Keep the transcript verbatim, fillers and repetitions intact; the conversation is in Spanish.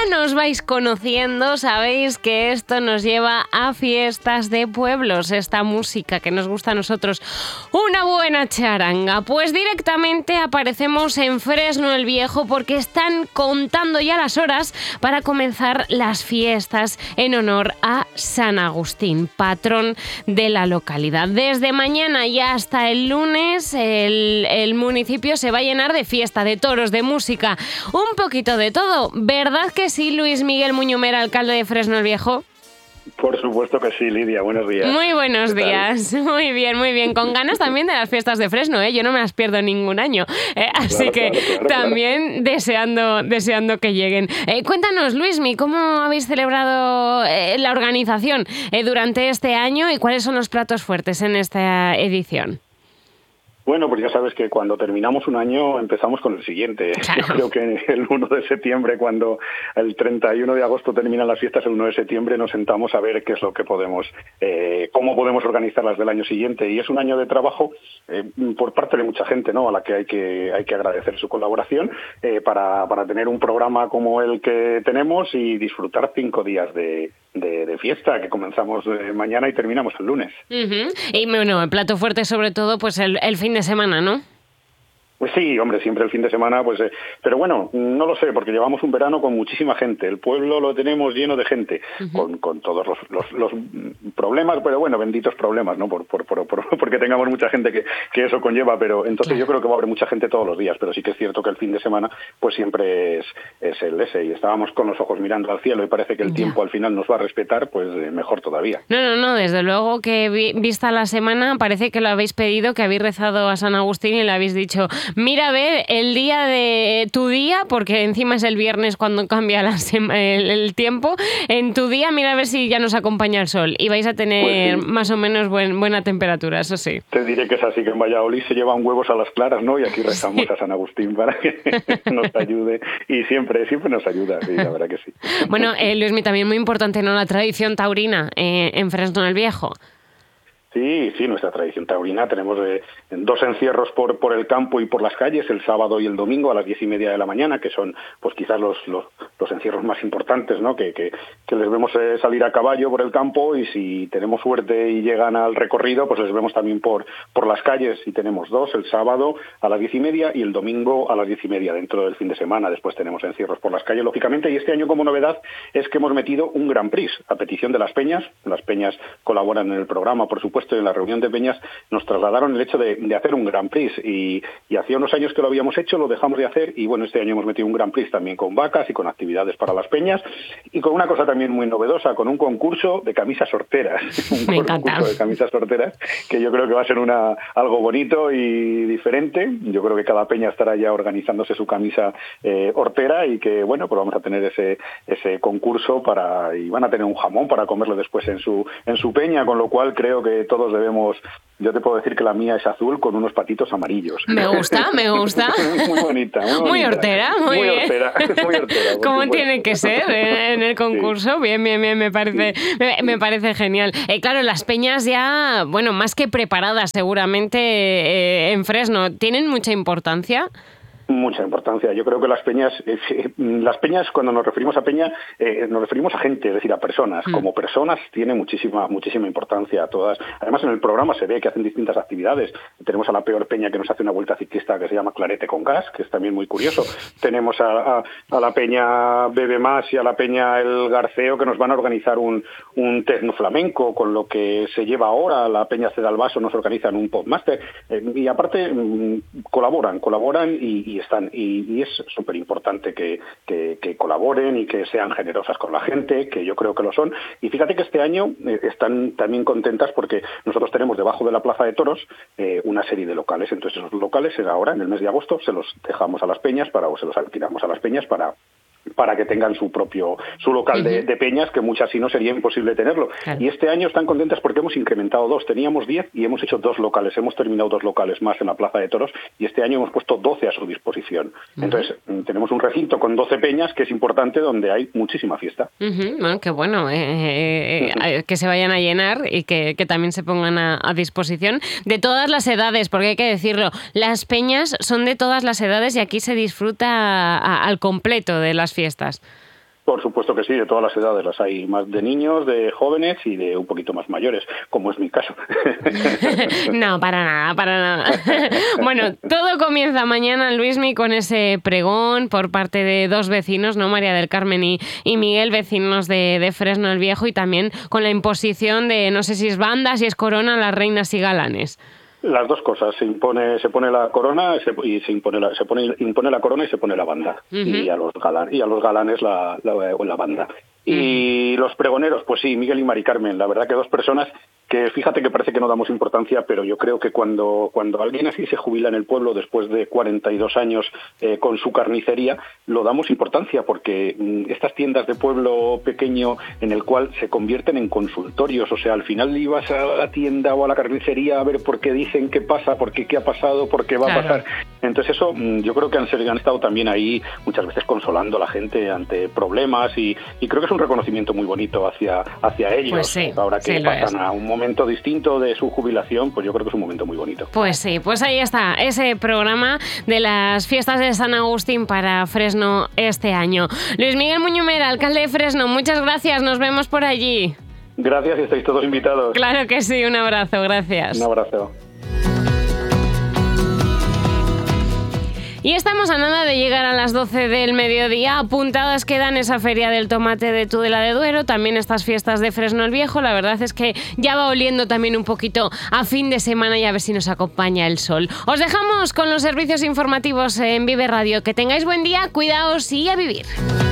nos vais conociendo, sabéis que esto nos lleva a fiestas de pueblos, esta música que nos gusta a nosotros, una buena charanga. Pues directamente aparecemos en Fresno el Viejo porque están contando ya las horas para comenzar las fiestas en honor a San Agustín, patrón de la localidad. Desde mañana y hasta el lunes el, el municipio se va a llenar de fiesta, de toros, de música, un poquito de todo. ¿Verdad que sí, Luis Miguel Muñomer, alcalde de Fresno el Viejo? Por supuesto que sí, Lidia. Buenos días. Muy buenos días. Muy bien, muy bien. Con ganas también de las fiestas de Fresno, ¿eh? Yo no me las pierdo ningún año. Eh, así claro, que claro, claro, también claro. deseando, deseando que lleguen. Eh, cuéntanos, Luismi, ¿cómo habéis celebrado eh, la organización eh, durante este año y cuáles son los platos fuertes en esta edición? Bueno, pues ya sabes que cuando terminamos un año empezamos con el siguiente. Claro. Yo creo que el uno de septiembre, cuando el treinta y uno de agosto terminan las fiestas, el uno de septiembre nos sentamos a ver qué es lo que podemos, eh, cómo podemos organizarlas del año siguiente. Y es un año de trabajo eh, por parte de mucha gente, ¿no?, a la que hay que hay que agradecer su colaboración eh, para, para tener un programa como el que tenemos y disfrutar cinco días de, de, de fiesta, que comenzamos eh, mañana y terminamos el lunes. Uh-huh. Y bueno, el plato fuerte sobre todo, pues el, el fin de semana, ¿no? Pues sí, hombre, siempre el fin de semana, pues, eh, pero bueno, no lo sé, porque llevamos un verano con muchísima gente. El pueblo lo tenemos lleno de gente, uh-huh. con, con todos los, los, los problemas, pero bueno, benditos problemas, ¿no? Por, por, por, por, porque tengamos mucha gente que, que eso conlleva, pero entonces yo creo que va a haber mucha gente todos los días, pero sí que es cierto que el fin de semana, pues siempre es, es el ese, y estábamos con los ojos mirando al cielo y parece que el ya. tiempo al final nos va a respetar, pues eh, mejor todavía. No, no, no, desde luego que vi, vista la semana, parece que lo habéis pedido, que habéis rezado a San Agustín y le habéis dicho, mira a ver el día de tu día, porque encima es el viernes cuando cambia la sema, el, el tiempo, en tu día mira a ver si ya nos acompaña el sol y vais a tener pues sí. más o menos buen, buena temperatura, eso sí. Te diré que es así, que en Valladolid se llevan huevos a las claras, ¿no? Y aquí rezamos sí. a San Agustín para que nos ayude y siempre, siempre nos ayuda, sí, la verdad que sí. Bueno, eh, Luismi, también muy importante, ¿no?, la tradición taurina eh, en Fresno el Viejo. Sí, sí, nuestra tradición taurina. Tenemos eh, dos encierros por, por el campo y por las calles, el sábado y el domingo a las diez y media de la mañana, que son pues quizás los, los, los encierros más importantes, ¿no? Que, que, que les vemos eh, salir a caballo por el campo y si tenemos suerte y llegan al recorrido, pues les vemos también por, por las calles y tenemos dos, el sábado a las diez y media y el domingo a las diez y media dentro del fin de semana. Después tenemos encierros por las calles, lógicamente, y este año como novedad es que hemos metido un Gran Prix a petición de las peñas. Las peñas colaboran en el programa, por supuesto. En la reunión de peñas nos trasladaron el hecho de, de hacer un Grand Prix y, y hacía unos años que lo habíamos hecho, lo dejamos de hacer y bueno, este año hemos metido un Grand Prix también con vacas y con actividades para las peñas y con una cosa también muy novedosa, con un concurso de camisas horteras. Un Me encanta. concurso de camisas horteras que yo creo que va a ser una algo bonito y diferente. Yo creo que cada peña estará ya organizándose su camisa eh, hortera y que bueno, pues vamos a tener ese ese concurso para y van a tener un jamón para comerlo después en su en su peña, con lo cual creo que todos debemos. Yo te puedo decir que la mía es azul con unos patitos amarillos. Me gusta, me gusta. Muy bonita, muy bonita. Muy hortera, muy, muy bien. Hortera, muy hortera. Como supuesto. tiene que ser en el concurso. Sí. Bien, bien, bien, me parece, sí. me, me parece genial. Eh, claro, las peñas ya, bueno, más que preparadas seguramente eh, en Fresno, ¿tienen mucha importancia? Mucha importancia. Yo creo que las peñas, eh, las peñas cuando nos referimos a peña, eh, nos referimos a gente, es decir, a personas. Mm. Como personas tiene muchísima muchísima importancia a todas. Además en el programa se ve que hacen distintas actividades. Tenemos a la peor peña que nos hace una vuelta ciclista que se llama Clarete con gas, que es también muy curioso. Tenemos a, a, a la peña Bebe Más y a la peña El Garceo que nos van a organizar un, un tecno flamenco, con lo que se lleva ahora. La peña Cedalvaso nos organizan un popmaster. Eh, y aparte mmm, colaboran, colaboran y, y están y, y es súper importante que, que, que colaboren y que sean generosas con la gente, que yo creo que lo son. Y fíjate que este año eh, están también contentas porque nosotros tenemos debajo de la Plaza de Toros eh, una serie de locales. Entonces esos locales ahora, en el mes de agosto, se los dejamos a las peñas para o se los alquilamos a las peñas para para que tengan su propio su local uh-huh. de, de peñas, que muchas si no sería imposible tenerlo. Claro. Y este año están contentas porque hemos incrementado dos. Teníamos diez y hemos hecho dos locales. Hemos terminado dos locales más en la Plaza de Toros y este año hemos puesto doce a su disposición. Uh-huh. Entonces, tenemos un recinto con doce peñas, que es importante, donde hay muchísima fiesta. Uh-huh. Bueno, qué bueno, eh, eh, uh-huh. eh, que se vayan a llenar y que, que también se pongan a, a disposición de todas las edades, porque hay que decirlo, las peñas son de todas las edades y aquí se disfruta a, a, al completo de las fiestas. Por supuesto que sí, de todas las edades las hay, más de niños, de jóvenes y de un poquito más mayores, como es mi caso. No, para nada, para nada. Bueno, todo comienza mañana, Luismi, con ese pregón por parte de dos vecinos, ¿no? María del Carmen y, y Miguel, vecinos de, de Fresno el Viejo, y también con la imposición de, no sé si es banda, si es corona, las reinas y galanes. Las dos cosas, se impone, se pone la corona se, y se impone la, se pone, impone la corona y se pone la banda, uh-huh. y a los galan, y a los galanes la, la, la banda. Uh-huh. Y los pregoneros, pues sí, Miguel y Mari Carmen, la verdad que dos personas que fíjate que parece que no damos importancia, pero yo creo que cuando, cuando alguien así se jubila en el pueblo después de cuarenta y dos años eh, con su carnicería, lo damos importancia porque mm, estas tiendas de pueblo pequeño en el cual se convierten en consultorios, o sea, al final ibas a la tienda o a la carnicería a ver por qué dicen qué pasa, por qué qué ha pasado, por qué va claro. a pasar. Entonces eso, mm, yo creo que han, han estado también ahí muchas veces consolando a la gente ante problemas y, y creo que es un reconocimiento muy bonito hacia, hacia ellos. Pues sí, ahora que sí pasan a un momento momento distinto de su jubilación, pues yo creo que es un momento muy bonito. Pues sí, pues ahí está, ese programa de las fiestas de San Agustín para Fresno este año. Luis Miguel Muñumera, alcalde de Fresno, muchas gracias, nos vemos por allí. Gracias y estáis todos invitados. Claro que sí, un abrazo, gracias. Un abrazo. Y estamos a nada de llegar a las doce del mediodía. Apuntadas quedan esa feria del tomate de Tudela de Duero, también estas fiestas de Fresno el Viejo. La verdad es que ya va oliendo también un poquito a fin de semana y a ver si nos acompaña el sol. Os dejamos con los servicios informativos en Vive Radio. Que tengáis buen día, cuidaos y a vivir.